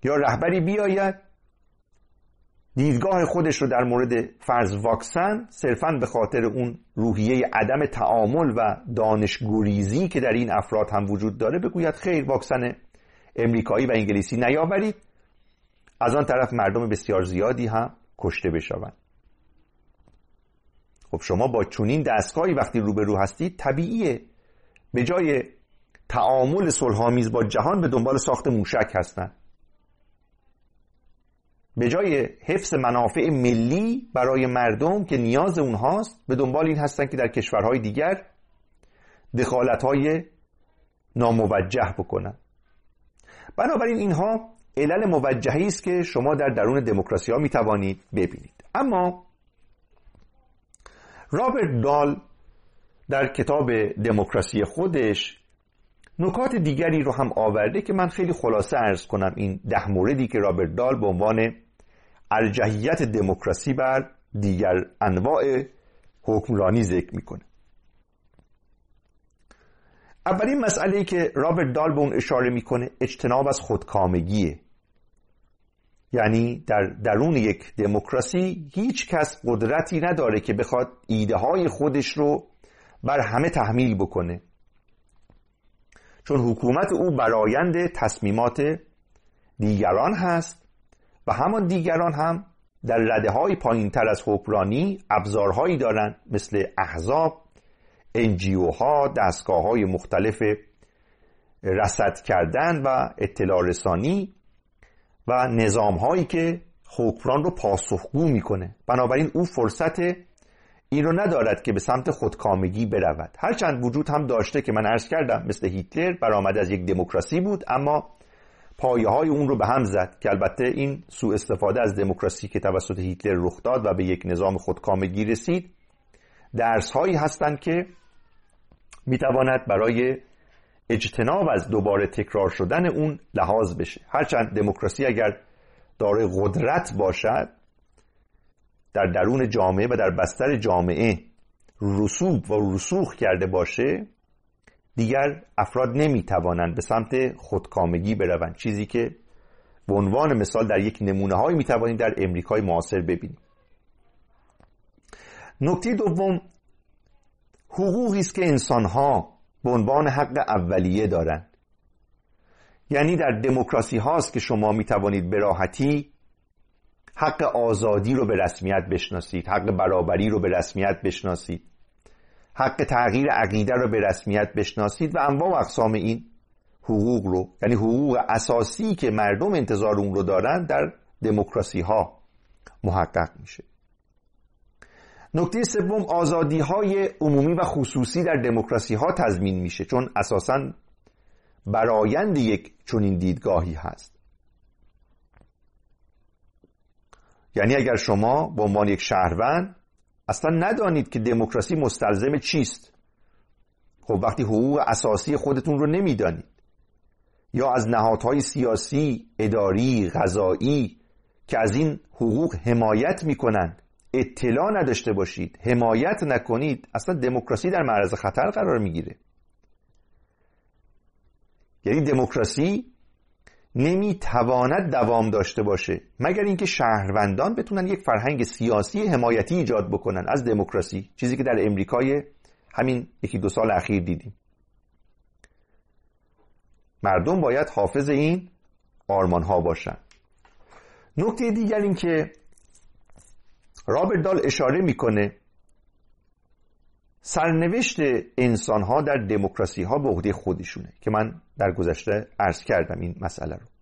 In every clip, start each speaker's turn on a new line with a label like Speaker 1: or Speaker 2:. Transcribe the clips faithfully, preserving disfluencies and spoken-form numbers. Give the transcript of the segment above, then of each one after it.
Speaker 1: یا رهبری بیاید دیدگاه خودش رو در مورد فرض واکسن صرفاً به خاطر اون روحیه عدم تعامل و دانشگریزی که در این افراد هم وجود داره بگوید خیر واکسن امریکایی و انگلیسی نیاورید، از آن طرف مردم بسیار زیادی هم کشته بشوند. خب شما با چنین دستگاهی وقتی روبرو هستید طبیعیه به جای تعامل صلح‌آمیز با جهان به دنبال ساخت موشک هستند، به جای حفظ منافع ملی برای مردم که نیاز اونهاست به دنبال این هستن که در کشورهای دیگر دخالت‌های ناموجه بکنن. بنابراین اینها علل موجهی است که شما در درون دموکراسی ها می توانید ببینید. اما رابرت دال در کتاب دموکراسی خودش نکات دیگری رو هم آورده که من خیلی خلاصه عرض کنم این ده موردی که رابرت دال به عنوان ارجحیت دموکراسی بر دیگر انواع حکمرانی ذکر میکنه. اولین مسئله‌ای که رابرت دال به اون اشاره میکنه اجتناب از خودکامگیه. یعنی در درون یک دموکراسی هیچ کس قدرتی نداره که بخواد ایده های خودش رو بر همه تحمیل بکنه، چون حکومت او برآیند تصمیمات دیگران هست و همان دیگران هم در رده‌های پایین‌تر از حکمرانی ابزارهایی دارند مثل احزاب، ان جی او ها، دستگاه‌های مختلف رصد کردن و اطلاع رسانی و نظام‌هایی که حکمران رو پاسخگو میکنه. بنابراین او فرصت این رو ندارد که به سمت خودکامگی برود، هرچند وجود هم داشته که من عرض کردم مثل هیتلر برآمده از یک دموکراسی بود اما پایه های اون رو به هم زد که البته این سوء استفاده از دموکراسی که توسط هیتلر رخ داد و به یک نظام خودکامگی رسید درس هایی هستند که میتواند برای اجتناب از دوباره تکرار شدن اون لحاظ بشه. هرچند دموکراسی اگر دارای قدرت باشد در درون جامعه و در بستر جامعه رسوب و رسوخ کرده باشه دیگر افراد نمیتوانند به سمت خودکامگی بروند، چیزی که به عنوان مثال در یک نمونه هایی میتوانید در امریکای معاصر ببینید. نکته دوم حقوقی است که انسان ها به عنوان حق اولیه دارند. یعنی در دموکراسی هاست که شما میتوانید به راحتی حق آزادی رو به رسمیت بشناسید، حق برابری رو به رسمیت بشناسید، حق تغییر عقیده رو به رسمیت بشناسید و انواع و اقسام این حقوق رو، یعنی حقوق اساسی که مردم انتظار اون رو دارن در دموکراسی ها محقق میشه. نکته سوم آزادی های عمومی و خصوصی در دموکراسی ها تضمین میشه، چون اساساً برآیند یک چنین دیدگاهی هست. یعنی اگر شما به عنوان یک شهروند اصلا ندانید که دموکراسی مستلزم چیست، خب وقتی حقوق اساسی خودتون رو نمیدانید یا از نهادهای سیاسی، اداری، قضایی که از این حقوق حمایت میکنند اطلاع نداشته باشید، حمایت نکنید، اصلا دموکراسی در معرض خطر قرار میگیره. یعنی دموکراسی نمیتواند دوام داشته باشه مگر اینکه شهروندان بتونن یک فرهنگ سیاسی حمایتی ایجاد بکنن از دموکراسی، چیزی که در امریکای همین یکی دو سال اخیر دیدیم. مردم باید حافظ این آرمان ها باشن. نکته دیگر این که رابرت دال اشاره میکنه سرنوشت انسان ها در دموکراسی ها به عهده خودشونه که من در گذشته عرض کردم این مسئله رو.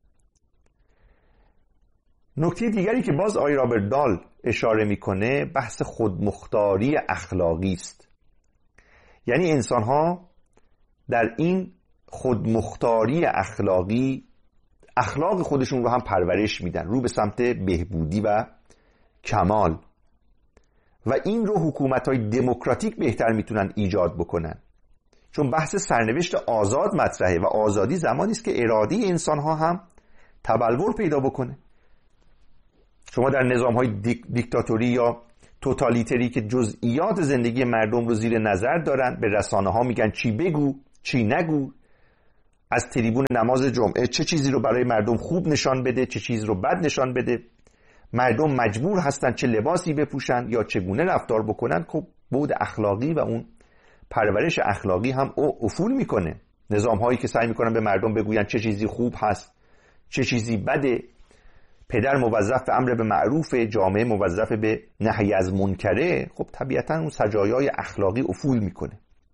Speaker 1: نکته دیگری که باز آقای رابرت دال اشاره میکنه بحث خودمختاری اخلاقی است. یعنی انسان ها در این خودمختاری اخلاقی اخلاق خودشون رو هم پرورش میدن رو به سمت بهبودی و کمال و این رو حکومت‌های دموکراتیک بهتر میتونن ایجاد بکنن، چون بحث سرنوشت آزاد مطرحه و آزادی زمانی است که اراده انسان‌ها هم تبلور پیدا بکنه. شما در نظام‌های دیک، دیکتاتوری یا توتالیتری که جزئیات زندگی مردم رو زیر نظر دارن، به رسانه‌ها میگن چی بگو چی نگو از تریبون نماز جمعه چه چیزی رو برای مردم خوب نشان بده، چه چیزی رو بد نشان بده، مردم مجبور هستن چه لباسی بپوشن یا چگونه رفتار بکنن. خب بعد اخلاقی و اون پرورش اخلاقی هم او افول میکنه. نظام هایی که سعی میکنن به مردم بگوین چه چیزی خوب هست چه چیزی بده، پدر موظف به امر به معروف، جامعه موظف به نهی از منکره، خب طبیعتا اون سجایای اخلاقی افول میکنه.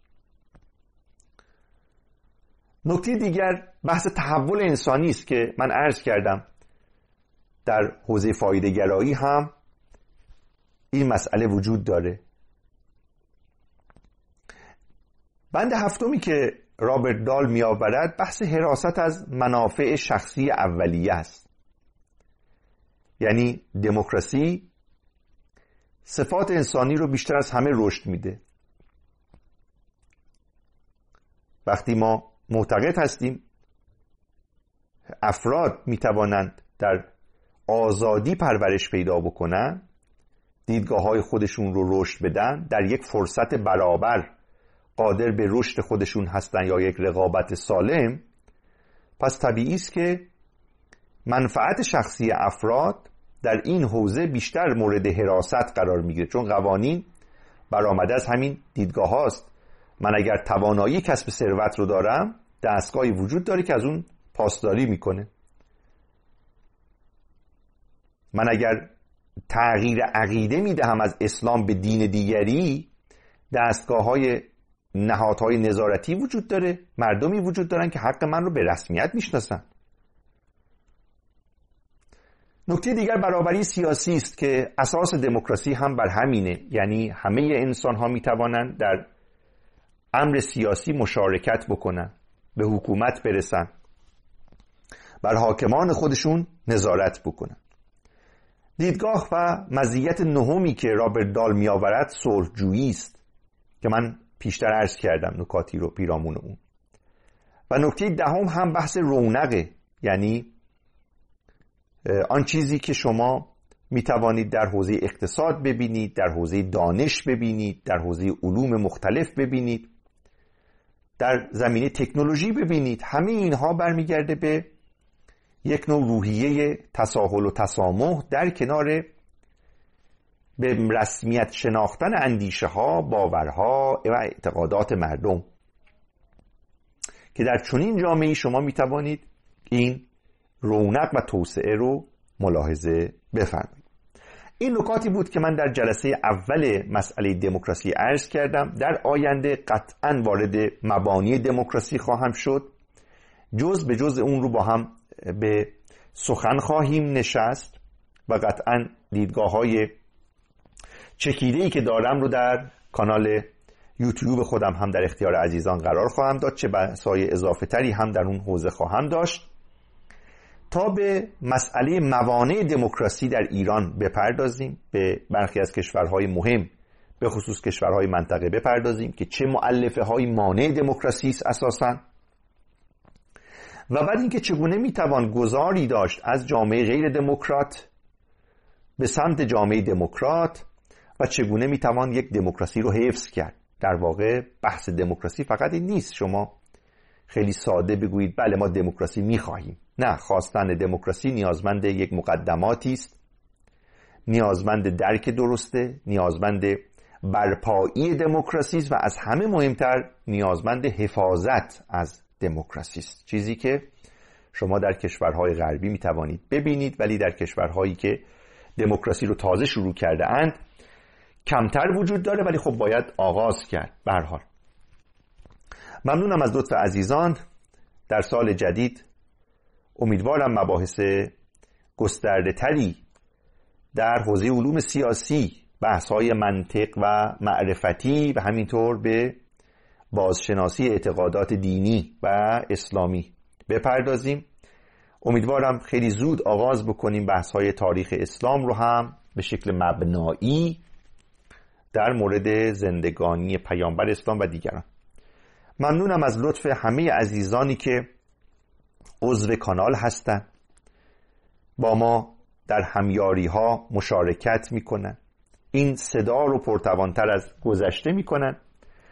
Speaker 1: نکته دیگر بحث تحول انسانی است که من عرض کردم در حوزه فایده گرایی هم این مسئله وجود داره. بند هفتمی که رابرت دال می آورد بحث حراست از منافع شخصی اولیه است. یعنی دموکراسی صفات انسانی رو بیشتر از همه رشد میده. وقتی ما معتقد هستیم افراد می توانند در آزادی پرورش پیدا بکنن، دیدگاه های خودشون رو رشد بدن، در یک فرصت برابر قادر به رشد خودشون هستن یا یک رقابت سالم، پس طبیعی است که منفعت شخصی افراد در این حوزه بیشتر مورد حراست قرار میگیره، چون قوانین برآمده از همین دیدگاه هاست. من اگر توانایی کسب ثروت رو دارم، دستگاهی وجود داره که از اون پاسداری میکنه. من اگر تغییر عقیده میدهم از اسلام به دین دیگری، دستگاه های نهادهای نظارتی وجود داره، مردمی وجود دارن که حق من رو به رسمیت میشناسن. نکته دیگر برابری سیاسی است که اساس دموکراسی هم بر همینه، یعنی همه انسان ها میتوانند در امر سیاسی مشارکت بکنن، به حکومت برسن، بر حاکمان خودشون نظارت بکنن. دیدگاه و مزیت نهمی که رابرت دال می آورد صلح‌جویی است که من پیشتر عرض کردم نکاتی رو پیرامون اون. و نکته دهم هم بحث رونقه، یعنی آن چیزی که شما می توانید در حوزه اقتصاد ببینید، در حوزه دانش ببینید، در حوزه علوم مختلف ببینید، در زمینه تکنولوژی ببینید، همه اینها برمیگرده به یک نوع روحیه تساهل و تسامح در کنار به رسمیت شناختن اندیشه ها، باورها و اعتقادات مردم، که در چنین جامعه‌ای شما می توانید این رونق و توسعه رو ملاحظه بفرمایید. این نکاتی بود که من در جلسه اول مسئله دموکراسی عرض کردم. در آینده قطعاً وارد مبانی دموکراسی خواهم شد، جز به جز اون رو با هم به سخن خواهیم نشست و قطعاً دیدگاه‌های چکیده‌ای که دارم رو در کانال یوتیوب خودم هم در اختیار عزیزان قرار خواهم داد، چه بحث‌های اضافه تری هم در اون حوزه خواهم داشت تا به مسئله موانع دموکراسی در ایران بپردازیم، به برخی از کشورهای مهم به خصوص کشورهای منطقه بپردازیم که چه مؤلفه های مانع دموکراسی است اساساً، و بعد اینکه چگونه میتوان گذاری داشت از جامعه غیر دموکرات به سمت جامعه دموکرات و چگونه میتوان یک دموکراسی رو حفظ کرد. در واقع بحث دموکراسی فقط این نیست شما خیلی ساده بگویید بله ما دموکراسی میخواهیم. نه، خواستن دموکراسی نیازمند یک مقدماتی است، نیازمند درک درسته، نیازمند برپایی دموکراسی است و از همه مهمتر نیازمند حفاظت از دموکراسی است، چیزی که شما در کشورهای غربی میتوانید ببینید ولی در کشورهایی که دموکراسی رو تازه شروع کرده اند کمتر وجود داره، ولی خب باید آغاز کرد. به هر حال ممنونم از لطف عزیزان. در سال جدید امیدوارم مباحث گسترده تری در حوزه علوم سیاسی، بحث‌های منطق و معرفتی و همینطور به بازشناسی اعتقادات دینی و اسلامی بپردازیم. امیدوارم خیلی زود آغاز بکنیم بحث‌های تاریخ اسلام رو هم به شکل مبنایی در مورد زندگانی پیامبر اسلام و دیگران. ممنونم از لطف همه عزیزانی که عضو کانال هستند، با ما در همیاری ها مشارکت میکنن، این صدا رو پرتوانتر از گذشته میکنن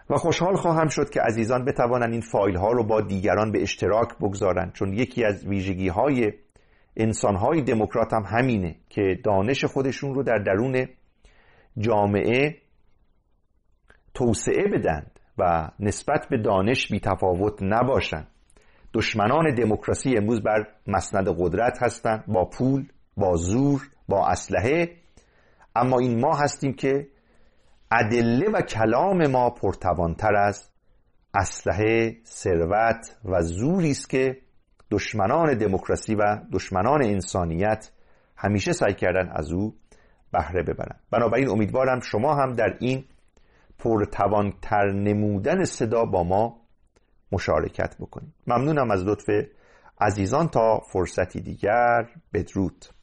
Speaker 1: و خوشحال خواهم شد که عزیزان بتوانند این فایل ها رو با دیگران به اشتراک بگذارند، چون یکی از ویژگی های انسان های دموکرات هم همینه که دانش خودشون رو در درون جامعه توسعه بدند و نسبت به دانش بی تفاوت نباشند. دشمنان دموکراسی امروز بر مسند قدرت هستند، با پول، با زور، با اسلحه، اما این ما هستیم که ادله و کلام ما پرتوانتر از اسلحه، ثروت و زوری است که دشمنان دموکراسی و دشمنان انسانیت همیشه سعی کردن از او بهره ببرند. بنابراین امیدوارم شما هم در این پرتوانتر نمودن صدا با ما مشارکت بکنید. ممنونم از لطف عزیزان. تا فرصتی دیگر، بدرود.